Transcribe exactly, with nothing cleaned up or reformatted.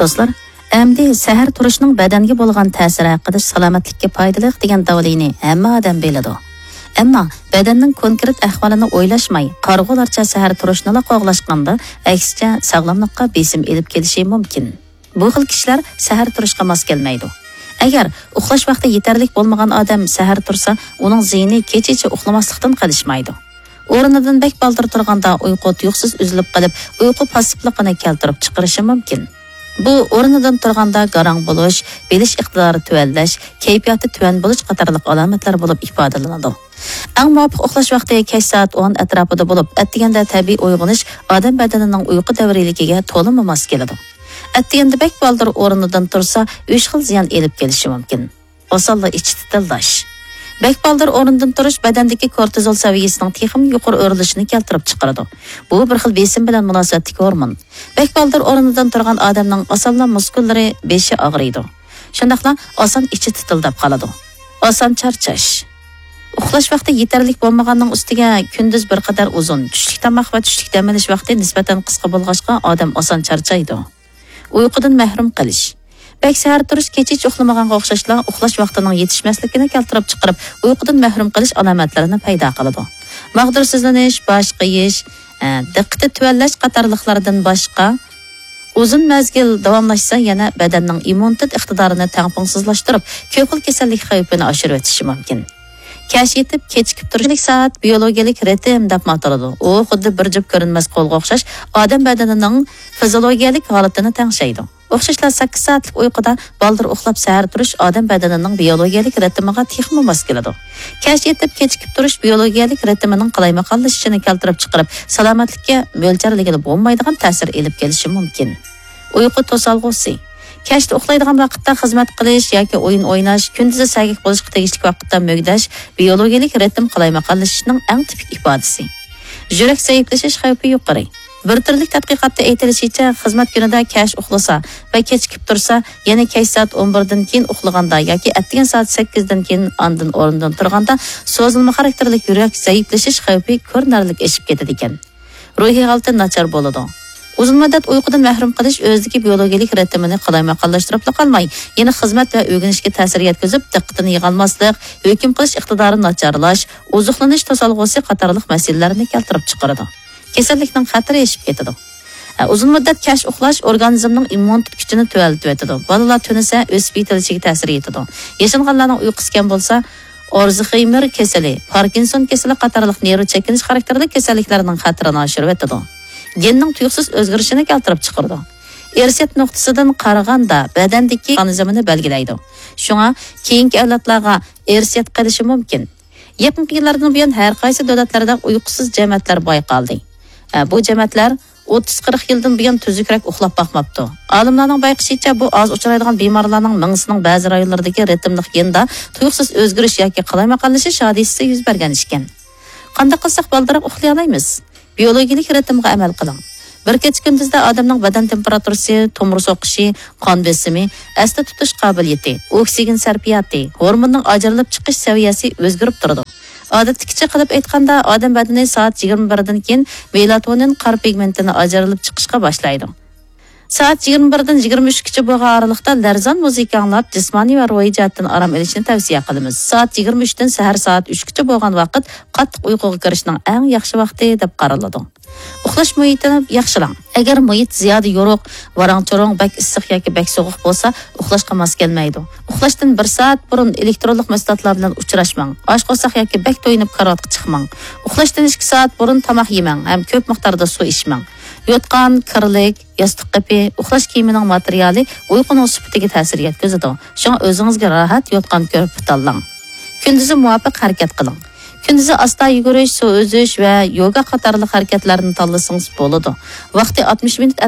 Dostlar, əmdi səhər turishning badanga bo'lgan ta'siri haqida salomatlikka foydali degan davolini hamma odam biladi. Ammo badanning konkret ahvolini o'ylashmay, qarg'ularcha səhər turishni qo'g'lashganda aksicha sog'lomlikqa besim elib kelishi mumkin. Bu xil kishilar səhər turishga mos kelmaydi. Agar uxlash vaqti yetarlik bo'lmagan odam səhər tursa, uning zihni kechicha uxlamaslikdan qolishmaydi. O'rnidan bak baldir turganda uyqu tuyuqsiz uzilib qolib, uyqu passivligini keltirib chiqarishi mumkin. Bu o'rnidan turganda garang bo'lish, bilish iqtidori tuvallash, kayfiyati tuvan bo'lish qatorliq alomatlar bo'lib ifodalanadi. Eng muvofiq uxlash vaqti kech soat o'n atrofida bo'lib, atdiganda tabiiy uyg'onish odam badanining uyqu davriyligiga to'liq mos keladi. Atdiganda bak baldir o'rnidan tursa, uch xil ziyon elib kelishi mumkin. Osonla ich titildash. Bakbaldir o'rnidan turish badandagi kortizol saviyasining texim yuqori o'rilishini keltirib chiqaradi. Bu bir xil besim bilan munosabatli hormon. Bakbaldir o'rnidan turgan odamning osonla muskullari beshi og'riydi. Shundaqla oson ichi titildab qoladi. Oson charchash. Uxlash vaqti yetarlik bo'lmaganning ustiga kunduz bir qadar uzun, tushlik tomoq va tushlik dam olish vaqti nisbatan qisqa bo'lg'achqa odam oson charchaydi. Uyqudan mahrum qilish. Bak səhər turish kechich uxlamaganga o'xshashlar uxlash vaqtining yetishmasligini keltirib chiqarib, uyqudan mahrum qilish alomatlarini paydo qiladi. Mag'dursizlanish, bosh qiyish, diqqatni tuvallash qatorliqlardan boshqa uzun mazgil davomlashsa yana badanning immunitet iqtidorini tangpungsizlashtirib, ko'p xil kasallik xavfini oshirib o'tishi mumkin. Kech yetib, kechikib turishlik soat biologiyalik ritm deb ataladi. U xuddi bir jib ko'rinmas qo'lga o'xshash odam badanining fiziologiyalik holatini tangshaydi. O'xshashlar sakkiz soatlik uyquda baldir uxlab səhər turish odam badanining biologiyalik ritmiga texmi mos keladi. Kech yetib, kechikib turish biologiyalik ritmining qalaymaqonlashishini keltirib chiqarib, salomatlikka mo'ljalligida bo'lmaydigan ta'sir elib kelishi mumkin. Uyqu to'solg'usi. Kechda uxlaydigan vaqtda xizmat qilish yoki o'yin o'ynash, kunduzi sagik bo'lishga tegishli vaqtda mo'gdash biologiyalik ritm qalaymaqonlashishining eng tipik ifodasi. Yurak zaiflashish xavfi yuqori. Bir turlik tadqiqotda aytilishicha, xizmat kunida kech uxlasa va kechikib tursa, yana kech soat o'n birdan keyin uxlaganda yoki atdigan soat sakkizdan keyin andin o'rnidan turganda so'zilma xarakterli yurak zaiflashish xavfi ko'rinarli eshib ketadi ekan. Ruhiy holati nachar bo'ladi. Uzun muddat uyqudan mahrum qilish o'zidagi biologiyalik ritmini qalaymaqonlashtirib qolmay, yana xizmat va o'rganishga ta'sir yetkazib, diqqatini yig'olmaslik, hukm qilish iqtidorini nacharlash, oziqlanish to'solg'usi qatorliq masalalarni keltirib chiqaradi. Kasallikning xatiri eshib ketadi. Uzun muddat kech uxlash organizmning immunitet kuchini tuvaltib o'tadi. Bolalar tunisa o'sib yetilishiga ta'sir etadi. Yashanganlarning uyqusi kam bo'lsa, Alzheimer kasali, Parkinson kasali qatorliq neyro chekinish xarakterli kasalliklarning xatirini oshirib o'tadi. Genning tuyuqsiz o'zgarishini keltirib chiqaradi. Ersiyat nuqtasidan qaraganda badandagi organizmni belgilaydi. Shunga keyingi avlodlarga ersiyat qilishi mumkin. Yaqinqi yillardan buyon har qaysi davlatlarda uyqusiz jamiyatlar bayqaldi. Bu jamiyatlar o'ttiz qirq yildan buyon tuzukroq uxlab boqmabdi. Olimlarning bayqishicha bu oz uchraydigan bemorlarning mingisining ba'zi rayonlaridagi ritmlik genda tuyuqsiz o'zgarish yoki qalaymaqonlashish hodisasi yuz bergan ekan. Qanday qilsak baldirab uxlay olamiz? Biologik ritmga amal qiling. Bir kech kunduzda odamning badan temperaturasi, tomir soqishi, qon besimi, asli tutish qobiliyati, oksigen sarfiyati, hormonning ajralib chiqish saviyasi o'zgarib turadi. Odatdagicha qilib aytganda, odam badani soat yigirma birdan keyin melatonin qor pigmentini ajralib chiqishga boshlaydi. Soat yigirma birdan yigirma uch gacha bo'lgan oralikda larzon muzika anglab, jismoniy va ruhiy jihatdan orom olishni tavsiya qilamiz. Soat yigirma uch dan sahar soat uch gacha bo'lgan vaqt qattiq uyquga kirishning eng yaxshi vaqti deb qaraladi. Uxlash muhitini yaxshilang. Agar muhit ziyoda yo'ruq, varang-cho'rong, bak issiq yoki bak sovuq bo'lsa, uxlashga mos kelmaydi. Uxlashdan bir soat burun elektronlik mahsulotlar bilan uchrashmang. Osh qo'saq yoki bak to'yinib karavotga chiqmang. Uxlashdan ikki soat burun tomoq yemang, ham ko'p miqdorda suv ichmang. Yotqan, kirlik, yostiq qapi, uxlash kiyimining materiali uyquning sifatiga ta'sir yetkazadi. Shunga o'zingizga rahat yotqan ko'rib tanlang. Kunduzi muvofiq harakat qiling. Kunduzi asta yugurish, suv o'zish va yoga qatorli harakatlarni tanlasangiz bo'ladi. Vaqti oltmish minut